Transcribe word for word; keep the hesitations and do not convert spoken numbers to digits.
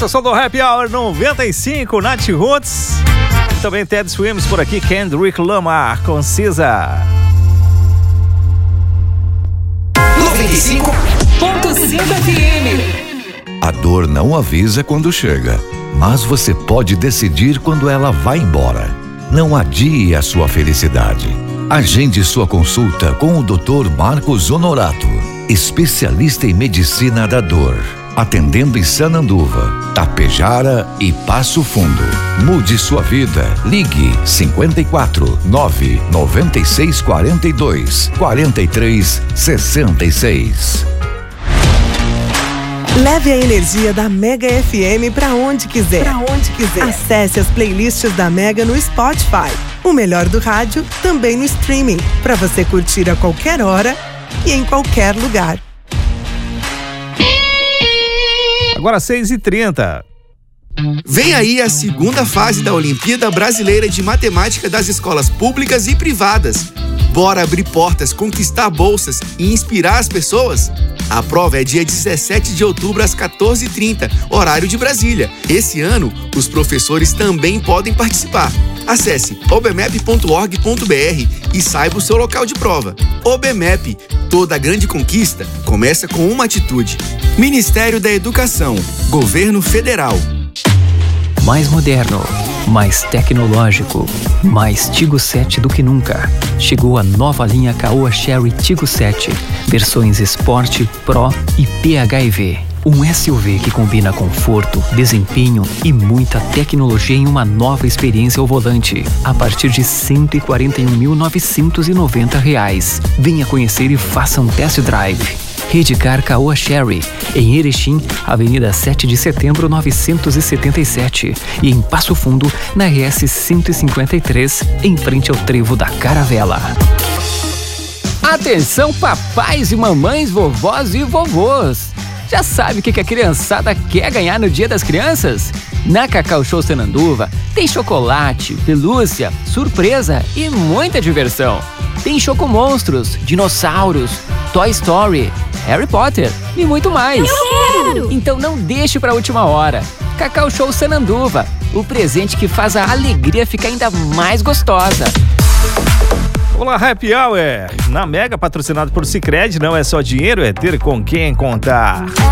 Esse é o som do Happy Hour noventa e cinco, Nath Roots. Também Ted Swims por aqui, Kendrick Lamar, Concisa. noventa e cinco ponto cinco F M. A dor não avisa quando chega, mas você pode decidir quando ela vai embora. Não adie a sua felicidade. Agende sua consulta com o doutor Marcos Honorato, especialista em medicina da dor. Atendendo em Sananduva, Tapejara e Passo Fundo. Mude sua vida. Ligue cinquenta e quatro, nove noventa e seis, quarenta e dois, quarenta e três, sessenta e seis. Leve a energia da Mega F M para onde quiser. Para onde quiser. Acesse as playlists da Mega no Spotify. O melhor do rádio também no streaming, para você curtir a qualquer hora e em qualquer lugar. Agora seis e trinta. Vem aí a segunda fase da Olimpíada Brasileira de Matemática das escolas públicas e privadas. Bora abrir portas, conquistar bolsas e inspirar as pessoas? A prova é dia dezessete de outubro às quatorze e trinta, horário de Brasília. Esse ano, os professores também podem participar. Acesse obmep ponto org ponto br e saiba o seu local de prova. OBMEP, toda grande conquista começa com uma atitude. Ministério da Educação, Governo Federal. Mais moderno, mais tecnológico, mais Tigo sete do que nunca. Chegou a nova linha Caoa Chery Tigo sete, versões Sport, Pro e P H E V. Um S U V que combina conforto, desempenho e muita tecnologia em uma nova experiência ao volante, a partir de cento e quarenta e um mil novecentos e noventa reais. Venha conhecer e faça um test drive. Redcar Caoa Chery, em Erechim, Avenida sete de Setembro, novecentos e setenta e sete. E em Passo Fundo, na R S cento e cinquenta e três, em frente ao trevo da Caravela. Atenção, papais e mamães, vovós e vovôs! Já sabe o que a criançada quer ganhar no Dia das Crianças? Na Cacau Show Sananduva tem chocolate, pelúcia, surpresa e muita diversão. Tem Chocomonstros, dinossauros, Toy Story, Harry Potter e muito mais. Eu quero! Então não deixe para a última hora. Cacau Show Sananduva, o presente que faz a alegria ficar ainda mais gostosa. Olá, Happy Hour. Na Mega, patrocinado por Sicredi, não é só dinheiro, é ter com quem contar.